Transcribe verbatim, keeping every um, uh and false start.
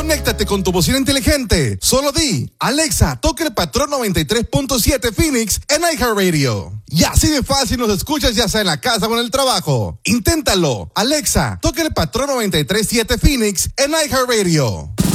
Conéctate con tu bocina inteligente. Solo di, Alexa, toca el patrón noventa y tres punto siete Phoenix en iHeartRadio. Y así de fácil nos escuchas ya sea en la casa o en el trabajo. Inténtalo. Alexa, toca el patrón noventa y tres punto siete Phoenix en iHeartRadio.